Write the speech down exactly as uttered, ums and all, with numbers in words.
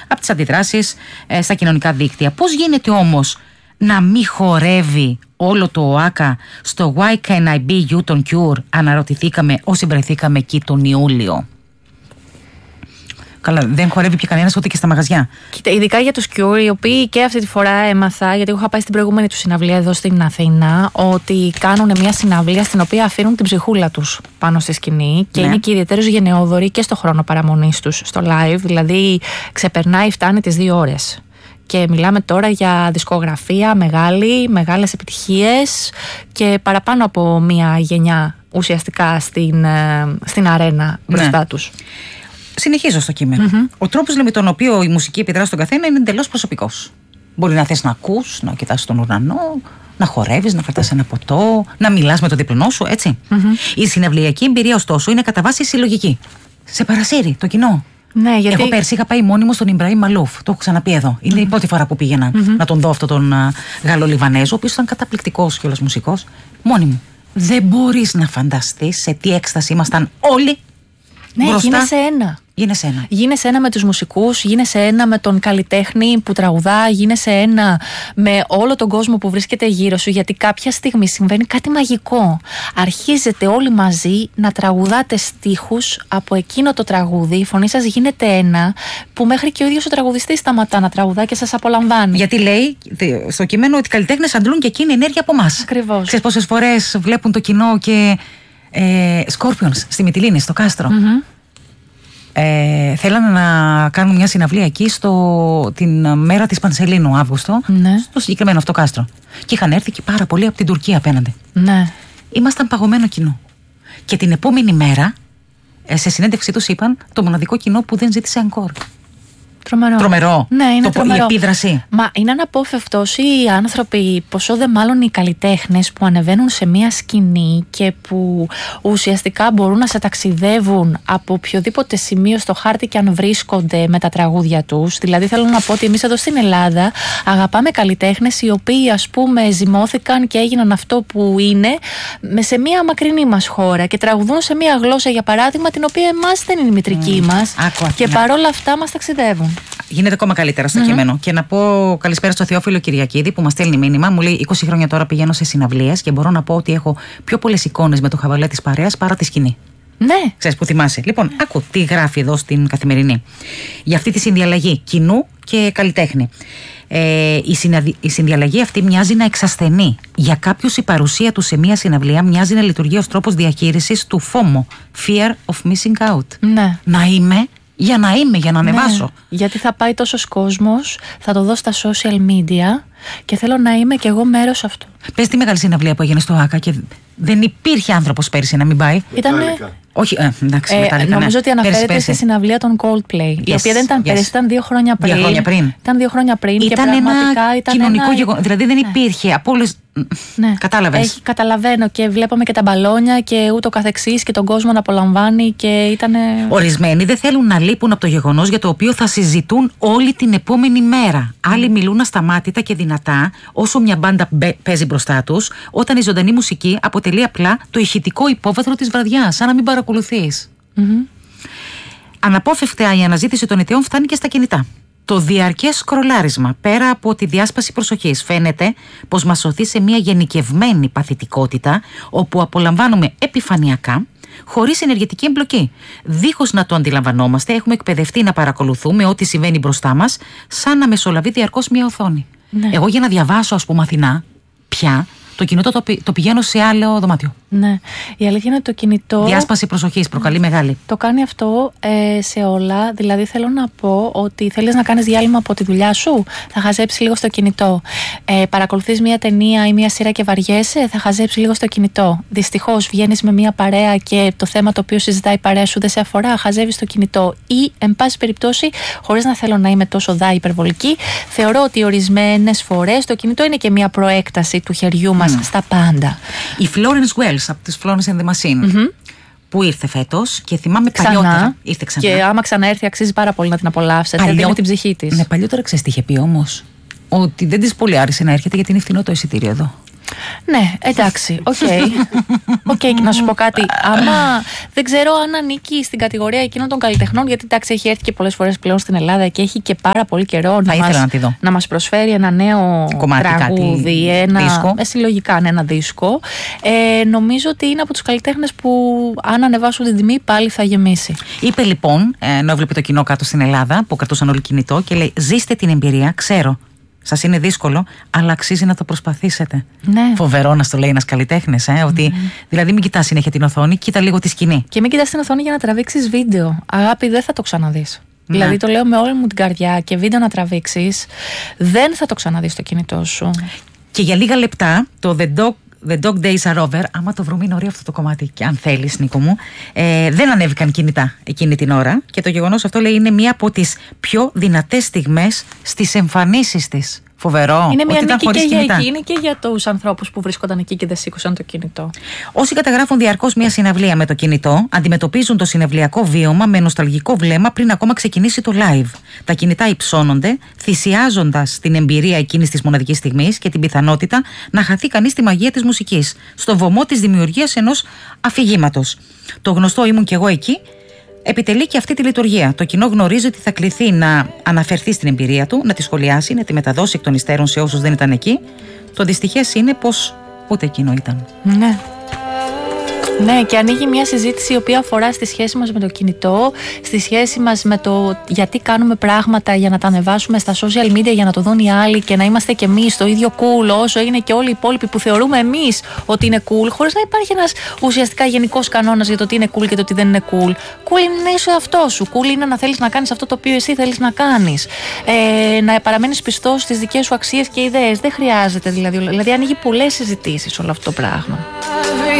από τις αντιδράσεις ε, στα κοινωνικά δίκτυα. Πώς γίνεται όμως να μην χορεύει όλο το ΟΑΚΑ στο Why Can I Be You των Cure, αναρωτηθήκαμε όσοι βρεθήκαμε εκεί τον Ιούλιο. Καλά, δεν χορεύει πια κανένας ούτε και στα μαγαζιά. Κοίτα, ειδικά για τους Cure, οι οποίοι και αυτή τη φορά έμαθα, γιατί εγώ είχα πάει στην προηγούμενη του συναυλία εδώ στην Αθήνα, ότι κάνουν μια συναυλία στην οποία αφήνουν την ψυχούλα τους πάνω στη σκηνή και ναι. είναι και ιδιαίτερως γενναιόδοροι και στο χρόνο παραμονής τους στο live, δηλαδή ξεπερνάει, φτάνει τις δύο ώρες. Και μιλάμε τώρα για δισκογραφία μεγάλη, μεγάλες επιτυχίες και παραπάνω από μια γενιά ουσιαστικά στην, στην αρένα μπροστά ναι. τους. Συνεχίζω στο κείμενο. Mm-hmm. Ο τρόπος με τον οποίο η μουσική επιδρά στον καθένα είναι εντελώς προσωπικός. Μπορεί να θες να ακούς, να κοιτάς τον ουρανό, να χορεύεις, να κρατάς ένα ποτό, να μιλάς με τον διπλανό σου, έτσι. Mm-hmm. Η συναυλιακή εμπειρία, ωστόσο, είναι κατά βάση συλλογική. Σε παρασύρει το κοινό. Ναι, γιατί... Εγώ πέρσι είχα πάει μόνη μου στον Ιμπραήμ Μαλούφ. Το έχω ξαναπεί εδώ. Είναι mm-hmm. η πρώτη φορά που πήγαινα mm-hmm. να τον δω αυτόν τον uh, Γάλλο-Λιβανέζο, ο οποίος ήταν καταπληκτικός κιόλας μουσικός. Μόνη μου. Δεν μπορείς να φανταστείς σε τι έκσταση ήμασταν όλοι. Ναι, μπροστά. γίνεσαι ένα. Γίνεσαι ένα. Γίνεσαι ένα με τους μουσικούς, γίνεσαι ένα με τον καλλιτέχνη που τραγουδά, γίνεσαι ένα με όλο τον κόσμο που βρίσκεται γύρω σου, γιατί κάποια στιγμή συμβαίνει κάτι μαγικό. Αρχίζετε όλοι μαζί να τραγουδάτε στίχους από εκείνο το τραγούδι, η φωνή σας γίνεται ένα, που μέχρι και ο ίδιος ο τραγουδιστής σταματά να τραγουδά και σας απολαμβάνει. Γιατί λέει στο κείμενο ότι οι καλλιτέχνες αντλούν και εκείνη ενέργεια από εμάς. Ακριβώς. Ξέρεις πόσες φορές βλέπουν το κοινό και ε, Scorpions στη Μυτιλήνη, στο Κάστρο. Mm-hmm. Ε, θέλανε να κάνουν μια συναυλία εκεί στο, την μέρα της Πανσελίνου, Αύγουστο, ναι. στο συγκεκριμένο αυτό κάστρο. Και είχαν έρθει και πάρα πολλοί από την Τουρκία απέναντι. Ναι. Ήμασταν παγωμένο κοινό. Και την επόμενη μέρα, σε συνέντευξή τους είπαν το μοναδικό κοινό που δεν ζήτησε encore. Τρομερό. Τρομερό. Ναι, είναι το, τρομερό. Η επίδραση. Μα είναι αναπόφευκτο οι άνθρωποι, ποσό δε μάλλον οι καλλιτέχνες που ανεβαίνουν σε μια σκηνή και που ουσιαστικά μπορούν να σε ταξιδεύουν από οποιοδήποτε σημείο στο χάρτη και αν βρίσκονται με τα τραγούδια τους. Δηλαδή θέλω να πω ότι εμείς εδώ στην Ελλάδα αγαπάμε καλλιτέχνες οι οποίοι ας πούμε ζυμώθηκαν και έγιναν αυτό που είναι σε μια μακρινή μας χώρα και τραγουδούν σε μια γλώσσα για παράδειγμα την οποία εμάς δεν είναι η μητρική mm. μας Άκουα, και ναι. παρόλα αυτά μας ταξιδεύουν. Γίνεται ακόμα καλύτερα στο mm-hmm. κείμενο. Και να πω καλησπέρα στο Θεόφιλο Κυριακίδη που μας στέλνει μήνυμα. Μου λέει είκοσι χρόνια τώρα πηγαίνω σε συναυλίες και μπορώ να πω ότι έχω πιο πολλές εικόνες με το χαβαλέ της παρέας παρά τη σκηνή. Ναι. Ξέρεις που θυμάσαι. Λοιπόν, άκου τι γράφει εδώ στην Καθημερινή. Για αυτή τη συνδιαλλαγή κοινού και καλλιτέχνη. Ε, η, συναδι... η συνδιαλλαγή αυτή μοιάζει να εξασθενεί. Για κάποιους η παρουσία του σε μια συναυλία μοιάζει να λειτουργεί ως τρόπος διαχείρισης του φόμο. Fear of missing out. Ναι. Να είμαι. Για να είμαι, για να ανεβάσω. Ναι, γιατί θα πάει τόσος κόσμος, θα το δω στα social media και θέλω να είμαι κι εγώ μέρος αυτού. Πες τη μεγάλη συναυλία που έγινε στο ΆΚΑ και δεν υπήρχε άνθρωπος πέρυσι να μην πάει. Ήτανε... Όχι, ε, εντάξει, ε, μετάλλικα, νομίζω ναι. ότι αναφέρεται πέρυσι, πέρυσι. στη συναυλία των Coldplay. Yes, η οποία δεν ήταν yes. πέρυσι, ήταν δύο χρόνια πριν. Δύο χρόνια πριν. Ήταν δύο χρόνια πριν ήταν και πραγματικά ένα ήταν κοινωνικό ένα... γεγονός. Δηλαδή δεν ναι. υπήρχε από όλες. Ναι. Κατάλαβες. Έχει, καταλαβαίνω και βλέπαμε και τα μπαλόνια και ούτω καθεξής και τον κόσμο να απολαμβάνει και ήταν. Ορισμένοι δεν θέλουν να λείπουν από το γεγονός για το οποίο θα συζητούν όλη την επόμενη μέρα. Mm. Άλλοι μιλούν ασταμάτητα και δυνατά όσο μια μπάντα παίζει μπροστά τους, όταν η ζωντανή μουσική αποτελεί απλά το ηχητικό υπόβαθρο της βραδιάς, σαν να μην παρακολουθείς. Mm-hmm. Αναπόφευκτα η αναζήτηση των αιτιών φτάνει και στα κινητά. Το διαρκές σκρολάρισμα, πέρα από τη διάσπαση προσοχής, φαίνεται πως μας σωθεί σε μια γενικευμένη παθητικότητα, όπου απολαμβάνουμε επιφανειακά, χωρίς ενεργετική εμπλοκή. Δίχως να το αντιλαμβανόμαστε, έχουμε εκπαιδευτεί να παρακολουθούμε ό,τι συμβαίνει μπροστά μας, σαν να μεσολαβεί διαρκώς μια οθόνη. Ναι. Εγώ για να διαβάσω, ας πούμε, Αθηνά, πια. Το κινητό το, το πηγαίνω σε άλλο δωμάτιο. Ναι. Η αλήθεια είναι ότι το κινητό. Διάσπαση προσοχής, προκαλεί μεγάλη. Το κάνει αυτό ε, σε όλα. Δηλαδή, θέλω να πω ότι θέλεις να κάνεις διάλειμμα από τη δουλειά σου, θα χαζέψεις λίγο στο κινητό. Ε, παρακολουθείς μια ταινία ή μια σειρά και βαριέσαι, θα χαζέψεις λίγο στο κινητό. Δυστυχώς, βγαίνεις με μια παρέα και το θέμα το οποίο συζητάει η παρέα σου δεν σε αφορά, χαζεύεις το κινητό. Ή, εν πάση περιπτώσει, χωρίς να θέλω να είμαι τόσο δά υπερβολική, θεωρώ ότι ορισμένες φορές το κινητό είναι και μια προέκταση του χεριού μας. Mm. Στα πάντα. Η Florence Wells από τις Florence and the Machine mm-hmm. που ήρθε φέτος και θυμάμαι ξανά, παλιότερα. Ήρθε ξανά. Και άμα ξαναέρθει, αξίζει πάρα πολύ να την απολαύσετε. Παλιό... Δίνει την ψυχή της. Ναι, παλιότερα ξέρεις τι είχε πει όμως. Ότι δεν της πολύ άρεσε να έρχεται γιατί είναι φθηνό το εισιτήριο εδώ. Ναι, εντάξει, οκ. Okay. okay, να σου πω κάτι. Άμα δεν ξέρω αν ανήκει στην κατηγορία εκείνων των καλλιτεχνών, γιατί εντάξει, έχει έρθει και πολλές φορές πλέον στην Ελλάδα και έχει και πάρα πολύ καιρό να μας, να, να μας προσφέρει ένα νέο κομμάτι, τραγούδι, ένα δίσκο. Ε, συλλογικά ένα δίσκο. Ε, νομίζω ότι είναι από τους καλλιτέχνες που αν ανεβάσουν την τιμή πάλι θα γεμίσει. Είπε λοιπόν, ενώ έβλεπε το κοινό κάτω στην Ελλάδα που κρατούσαν όλοι κινητό και λέει: ζήστε την εμπειρία, ξέρω. Σας είναι δύσκολο, αλλά αξίζει να το προσπαθήσετε. Ναι. Φοβερό να στο λέει ένας καλλιτέχνης, ε, ότι mm. δηλαδή μην κοιτάς συνέχεια την οθόνη, κοίτα λίγο τη σκηνή. Και μην κοιτάς την οθόνη για να τραβήξεις βίντεο. Αγάπη, δεν θα το ξαναδείς. Ναι. Δηλαδή το λέω με όλη μου την καρδιά, και βίντεο να τραβήξεις, δεν θα το ξαναδείς στο κινητό σου. Και για λίγα λεπτά το The Dog. The Dog Days Are Over, άμα το βρούμε είναι ωραίο αυτό το κομμάτι και αν θέλεις, Νίκο μου, ε, δεν ανέβηκαν κινητά εκείνη την ώρα και το γεγονός αυτό, λέει, είναι μία από τις πιο δυνατές στιγμές στις εμφανίσεις της. Φοβερό. Είναι μια νίκη και για κινητά. εκείνη και για τους ανθρώπους που βρίσκονταν εκεί και δεν σήκωσαν το κινητό. Όσοι καταγράφουν διαρκώς μια συναυλία με το κινητό, αντιμετωπίζουν το συναυλιακό βίωμα με νοσταλγικό βλέμμα πριν ακόμα ξεκινήσει το live. Τα κινητά υψώνονται, θυσιάζοντας την εμπειρία εκείνης της μοναδικής στιγμής και την πιθανότητα να χαθεί κανείς τη μαγεία της μουσικής, στο βωμό της δημιουργίας ενός αφηγήματος. Το γνωστό «ήμουν κι εγώ εκεί» επιτελεί και αυτή τη λειτουργία. Το κοινό γνωρίζει ότι θα κληθεί να αναφερθεί στην εμπειρία του, να τη σχολιάσει, να τη μεταδώσει εκ των υστέρων σε όσους δεν ήταν εκεί. Το δυστυχές είναι πως ούτε εκείνο ήταν. Ναι. Ναι, και ανοίγει μια συζήτηση η οποία αφορά στη σχέση μας με το κινητό, στη σχέση μας με το γιατί κάνουμε πράγματα για να τα ανεβάσουμε στα social media για να το δουν οι άλλοι και να είμαστε κι εμείς το ίδιο cool όσο είναι και όλοι οι υπόλοιποι που θεωρούμε εμείς ότι είναι cool, χωρίς να υπάρχει ένας ουσιαστικά γενικός κανόνας για το τι είναι cool και το τι δεν είναι cool. Cool είναι να είσαι ο εαυτός σου. Cool είναι να θέλεις να κάνεις αυτό το οποίο εσύ θέλεις να κάνεις. Ε, να παραμένεις πιστός στις δικές σου αξίες και ιδέες. Δεν χρειάζεται δηλαδή. Δηλαδή ανοίγει πολλές συζητήσεις όλο αυτό το πράγμα.